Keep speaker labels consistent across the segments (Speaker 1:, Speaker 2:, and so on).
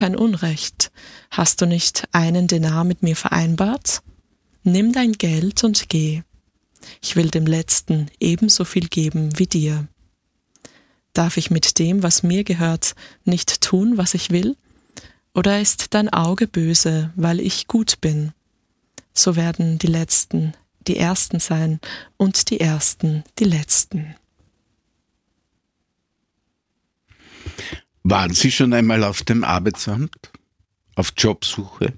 Speaker 1: kein Unrecht. Hast du nicht einen Denar mit mir vereinbart? Nimm dein Geld und geh. Ich will dem Letzten ebenso viel geben wie dir. Darf ich mit dem, was mir gehört, nicht tun, was ich will? Oder ist dein Auge böse, weil ich gut bin? So werden die Letzten die Ersten sein und die Ersten die Letzten.
Speaker 2: Waren Sie schon einmal auf dem Arbeitsamt? Auf Jobsuche?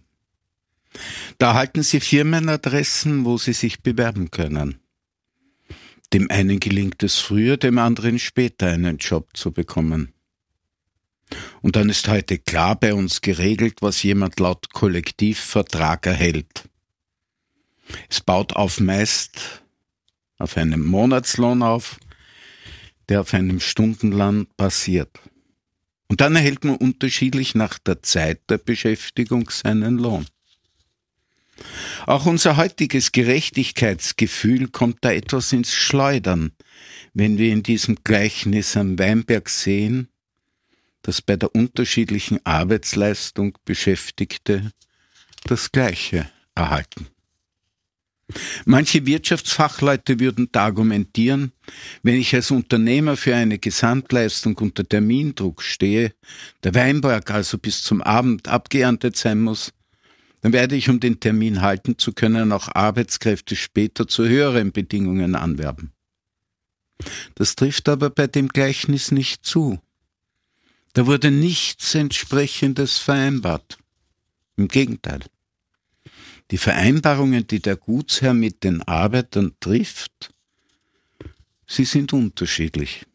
Speaker 2: Da erhalten Sie Firmenadressen, wo Sie sich bewerben können. Dem einen gelingt es früher, dem anderen später einen Job zu bekommen. Und dann ist heute klar bei uns geregelt, was jemand laut Kollektivvertrag erhält. Es baut auf meist auf einem Monatslohn auf, der auf einem Stundenlohn basiert. Und dann erhält man unterschiedlich nach der Zeit der Beschäftigung seinen Lohn. Auch unser heutiges Gerechtigkeitsgefühl kommt da etwas ins Schleudern, wenn wir in diesem Gleichnis am Weinberg sehen, dass bei der unterschiedlichen Arbeitsleistung Beschäftigte das Gleiche erhalten. Manche Wirtschaftsfachleute würden da argumentieren, wenn ich als Unternehmer für eine Gesamtleistung unter Termindruck stehe, der Weinberg also bis zum Abend abgeerntet sein muss, dann werde ich, um den Termin halten zu können, auch Arbeitskräfte später zu höheren Bedingungen anwerben. Das trifft aber bei dem Gleichnis nicht zu. Da wurde nichts Entsprechendes vereinbart. Im Gegenteil. Die Vereinbarungen, die der Gutsherr mit den Arbeitern trifft, sie sind unterschiedlich.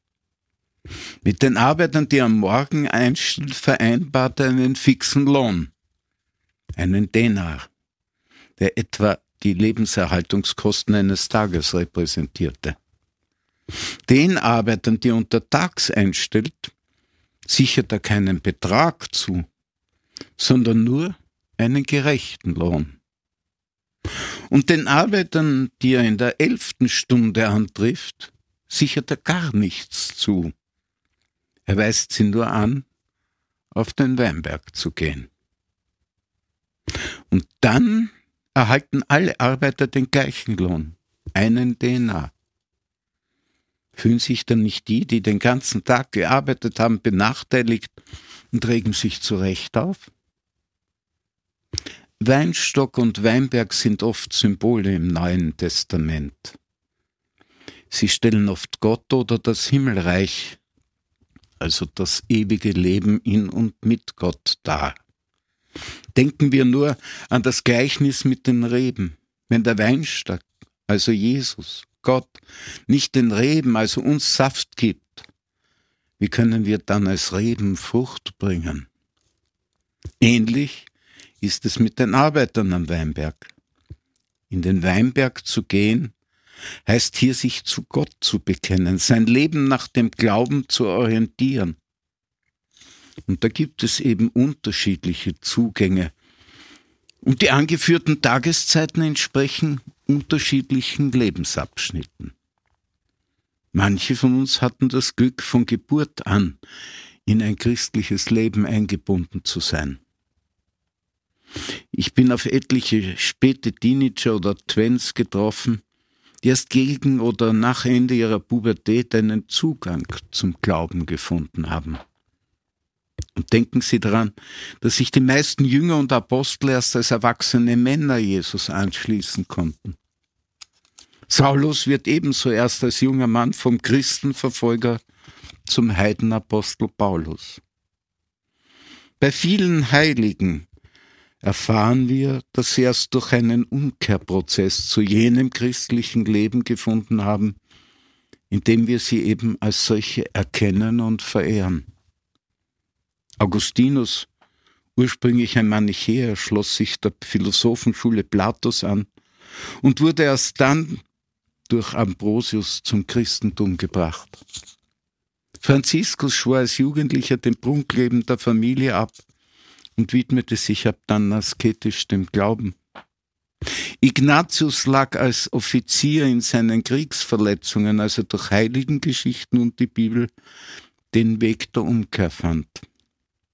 Speaker 2: Mit den Arbeitern, die am Morgen einstellen, vereinbart er einen fixen Lohn, einen Denar, der etwa die Lebenserhaltungskosten eines Tages repräsentierte. Den Arbeitern, die untertags einstellt, sichert er keinen Betrag zu, sondern nur einen gerechten Lohn. Und den Arbeitern, die er in der 11. Stunde antrifft, sichert er gar nichts zu. Er weist sie nur an, auf den Weinberg zu gehen. Und dann erhalten alle Arbeiter den gleichen Lohn, einen Denar. Fühlen sich dann nicht die, die den ganzen Tag gearbeitet haben, benachteiligt und regen sich zu Recht auf? Weinstock und Weinberg sind oft Symbole im Neuen Testament. Sie stellen oft Gott oder das Himmelreich, also das ewige Leben in und mit Gott dar. Denken wir nur an das Gleichnis mit den Reben. Wenn der Weinstock, also Jesus, Gott, nicht den Reben, also uns Saft gibt, wie können wir dann als Reben Frucht bringen? Ähnlich ist es mit den Arbeitern am Weinberg. In den Weinberg zu gehen, heißt hier sich zu Gott zu bekennen, sein Leben nach dem Glauben zu orientieren. Und da gibt es eben unterschiedliche Zugänge. Und die angeführten Tageszeiten entsprechen unterschiedlichen Lebensabschnitten. Manche von uns hatten das Glück, von Geburt an in ein christliches Leben eingebunden zu sein. Ich bin auf etliche späte Teenager oder Twins getroffen, die erst gegen oder nach Ende ihrer Pubertät einen Zugang zum Glauben gefunden haben. Und denken Sie daran, dass sich die meisten Jünger und Apostel erst als erwachsene Männer Jesus anschließen konnten. Saulus wird ebenso erst als junger Mann vom Christenverfolger zum Heidenapostel Paulus. Bei vielen Heiligen erfahren wir, dass sie erst durch einen Umkehrprozess zu jenem christlichen Leben gefunden haben, in dem wir sie eben als solche erkennen und verehren. Augustinus, ursprünglich ein Manichäer, schloss sich der Philosophenschule Platos an und wurde erst dann durch Ambrosius zum Christentum gebracht. Franziskus schwor als Jugendlicher dem Prunkleben der Familie ab und widmete sich ab dann asketisch dem Glauben. Ignatius lag als Offizier in seinen Kriegsverletzungen, als er durch Heiligengeschichten und die Bibel den Weg der Umkehr fand.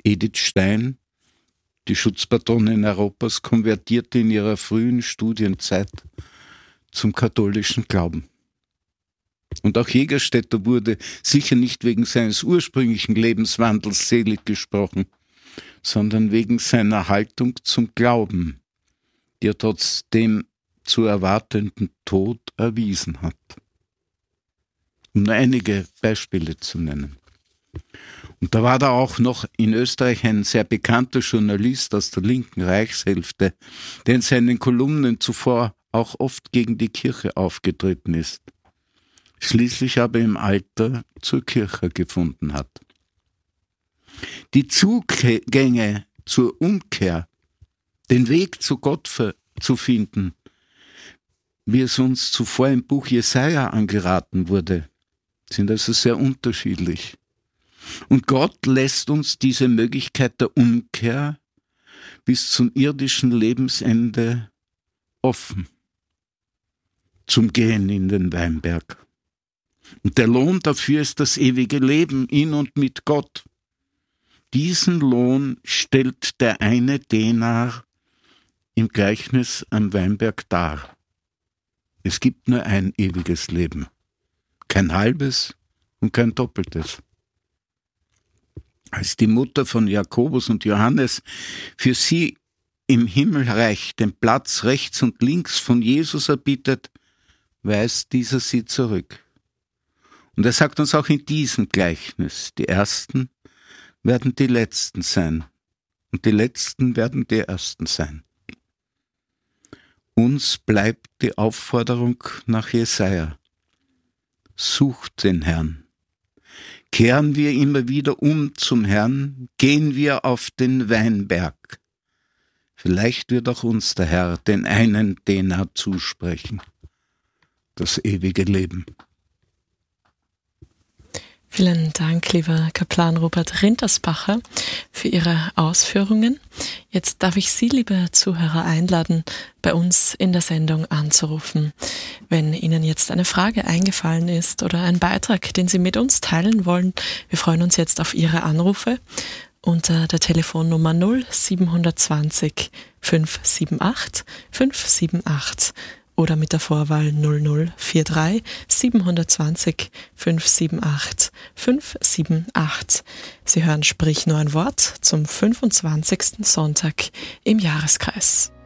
Speaker 2: Edith Stein, die Schutzpatronin Europas, konvertierte in ihrer frühen Studienzeit zum katholischen Glauben. Und auch Jägerstätter wurde sicher nicht wegen seines ursprünglichen Lebenswandels selig gesprochen, sondern wegen seiner Haltung zum Glauben, die er trotzdem zu erwartenden Tod erwiesen hat. Um nur einige Beispiele zu nennen. Und da war da auch noch in Österreich ein sehr bekannter Journalist aus der linken Reichshälfte, der in seinen Kolumnen zuvor auch oft gegen die Kirche aufgetreten ist, schließlich aber im Alter zur Kirche gefunden hat. Die Zugänge zur Umkehr, den Weg zu Gott zu finden, wie es uns zuvor im Buch Jesaja angeraten wurde, sind also sehr unterschiedlich. Und Gott lässt uns diese Möglichkeit der Umkehr bis zum irdischen Lebensende offen, zum Gehen in den Weinberg. Und der Lohn dafür ist das ewige Leben in und mit Gott. Diesen Lohn stellt der eine Denar im Gleichnis am Weinberg dar. Es gibt nur ein ewiges Leben, kein halbes und kein doppeltes. Als die Mutter von Jakobus und Johannes für sie im Himmelreich den Platz rechts und links von Jesus erbittet, weist dieser sie zurück. Und er sagt uns auch in diesem Gleichnis, die Ersten werden die Letzten sein und die Letzten werden die Ersten sein. Uns bleibt die Aufforderung nach Jesaja. Sucht den Herrn. Kehren wir immer wieder um zum Herrn, gehen wir auf den Weinberg. Vielleicht wird auch uns der Herr den einen Denar zusprechen, das ewige Leben.
Speaker 1: Vielen Dank, lieber Kaplan Robert Rintersbacher, für Ihre Ausführungen. Jetzt darf ich Sie, liebe Zuhörer, einladen, bei uns in der Sendung anzurufen. Wenn Ihnen jetzt eine Frage eingefallen ist oder ein Beitrag, den Sie mit uns teilen wollen, wir freuen uns jetzt auf Ihre Anrufe unter der Telefonnummer 0720 578 578 oder mit der Vorwahl 0043 720 578 578. Sie hören Sprich nur ein Wort zum 25. Sonntag im Jahreskreis.